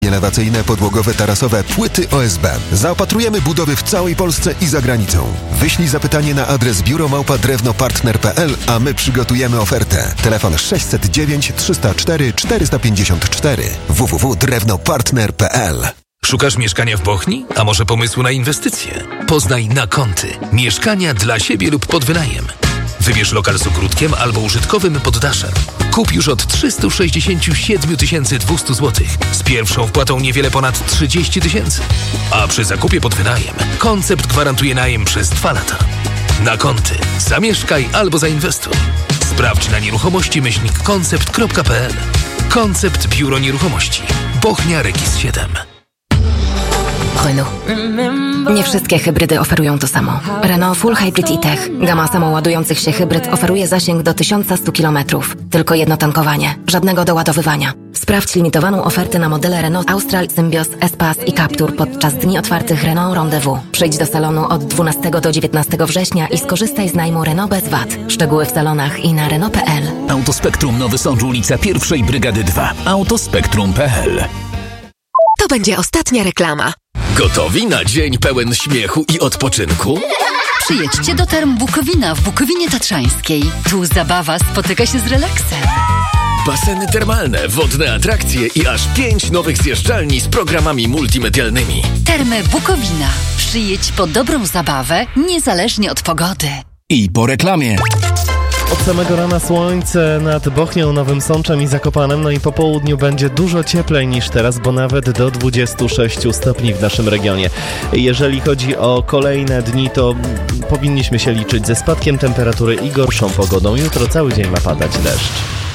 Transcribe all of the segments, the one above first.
elewacyjne, podłogowe, tarasowe, płyty OSB. Zaopatrujemy budowy w całej Polsce i za granicą. Wyślij zapytanie na adres biuro@drewnopartner.pl, a my przygotujemy ofertę. Telefon 609 304 454 www.drewnopartner.pl. Szukasz mieszkania w Bochni? A może pomysłu na inwestycje? Poznaj Nakąty. Mieszkania dla siebie lub pod wynajem. Wybierz lokal z ogródkiem albo użytkowym poddaszem. Kup już od 367 200 zł. Z pierwszą wpłatą niewiele ponad 30 000. A przy zakupie pod wynajem Koncept gwarantuje najem przez 2 lata. Nakąty. Zamieszkaj albo zainwestuj. Sprawdź na nieruchomości-koncept.pl. Koncept Biuro Nieruchomości. Bochnia Rekis 7. Renault. Nie wszystkie hybrydy oferują to samo. Renault Full Hybrid e-Tech, gama samoładujących się hybryd, oferuje zasięg do 1100 km. Tylko jedno tankowanie, żadnego doładowywania. Sprawdź limitowaną ofertę na modele Renault Austral, Symbios, Espace i Captur podczas dni otwartych Renault Rendezvous. Przyjdź do salonu od 12 do 19 września i skorzystaj z najmu Renault bez VAT. Szczegóły w salonach i na Renault.pl. Autospektrum Nowy Sącz, ulica 1 Brygady 2. Autospektrum.pl. To będzie ostatnia reklama. Gotowi na dzień pełen śmiechu i odpoczynku? Przyjedźcie do Term Bukowina w Bukowinie Tatrzańskiej. Tu zabawa spotyka się z relaksem. Baseny termalne, wodne atrakcje i aż 5 nowych zjeżdżalni z programami multimedialnymi. Termy Bukowina. Przyjedź po dobrą zabawę, niezależnie od pogody. I po reklamie. Od samego rana słońce nad Bochnią, Nowym Sączem i Zakopanem, no i po południu będzie dużo cieplej niż teraz, bo nawet do 26 stopni w naszym regionie. Jeżeli chodzi o kolejne dni, to powinniśmy się liczyć ze spadkiem temperatury i gorszą pogodą. Jutro cały dzień ma padać deszcz.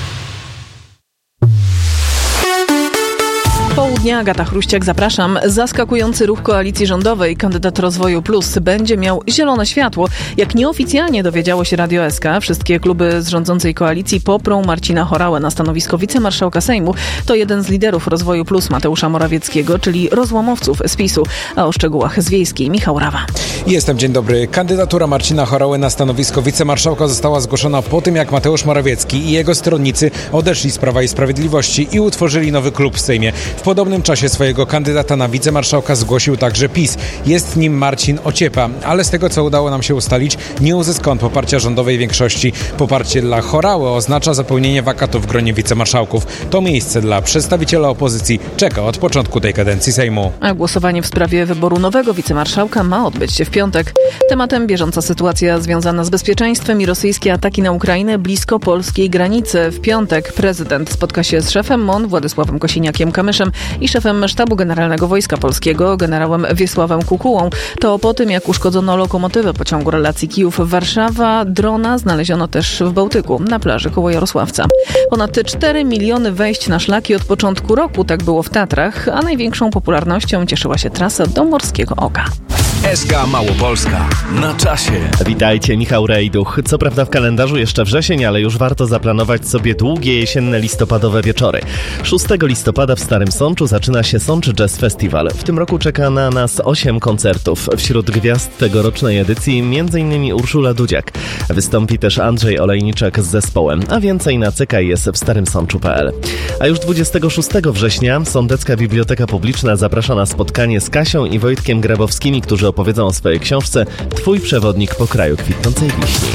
Południa, Agata Chruściak, zapraszam. Zaskakujący ruch koalicji rządowej. Kandydat Rozwoju Plus będzie miał zielone światło. Jak nieoficjalnie dowiedziało się Radio SK, wszystkie kluby z rządzącej koalicji poprą Marcina Horałę na stanowisko wicemarszałka Sejmu. To jeden z liderów Rozwoju Plus Mateusza Morawieckiego, czyli rozłamowców z PiS-u. A o szczegółach z Wiejskiej Michał Rawa. Dzień dobry. Kandydatura Marcina Horały na stanowisko wicemarszałka została zgłoszona po tym, jak Mateusz Morawiecki i jego stronnicy odeszli z Prawa i Sprawiedliwości i utworzyli nowy klub w Sejmie. W podobnym czasie swojego kandydata na wicemarszałka zgłosił także PiS. Jest nim Marcin Ociepa, ale z tego, co udało nam się ustalić, nie uzyska on poparcia rządowej większości. Poparcie dla Horały oznacza zapełnienie wakatu w gronie wicemarszałków. To miejsce dla przedstawiciela opozycji czeka od początku tej kadencji Sejmu. A głosowanie w sprawie wyboru nowego wicemarszałka ma odbyć się w piątek. Tematem bieżąca sytuacja związana z bezpieczeństwem i rosyjskie ataki na Ukrainę blisko polskiej granicy. W piątek prezydent spotka się z szefem MON Władysławem Kosiniakiem-Kamyszem i szefem Sztabu Generalnego Wojska Polskiego generałem Wiesławem Kukułą. To po tym, jak uszkodzono lokomotywę pociągu relacji Kijów-Warszawa. Drona znaleziono też w Bałtyku, na plaży koło Jarosławca. Ponad 4 miliony wejść na szlaki od początku roku, tak było w Tatrach, a największą popularnością cieszyła się trasa do Morskiego Oka. SK Małopolska. Na czasie. Witajcie, Michał Rejduch. Co prawda w kalendarzu jeszcze wrzesień, ale już warto zaplanować sobie długie jesienne listopadowe wieczory. 6 listopada w Starym Sączu zaczyna się Sącz Jazz Festival. W tym roku czeka na nas 8 koncertów. Wśród gwiazd tegorocznej edycji m.in. Urszula Dudziak. Wystąpi też Andrzej Olejniczak z zespołem, a więcej na CKS w starymsączu.pl. A już 26 września Sądecka Biblioteka Publiczna zaprasza na spotkanie z Kasią i Wojtkiem Grabowskimi, którzy opowiedzą o swojej książce Twój przewodnik po kraju kwitnącej wiśni.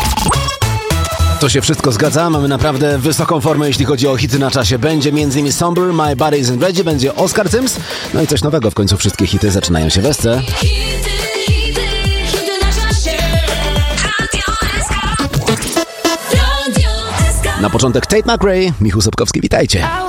To się wszystko zgadza, mamy naprawdę wysoką formę, jeśli chodzi o hity na czasie. Będzie m.in. Somber, My Body Isn't Ready, będzie Oscar Sims, no i coś nowego, w końcu wszystkie hity zaczynają się w SC. Na początek Tate McRae, Michał Sobkowski, witajcie.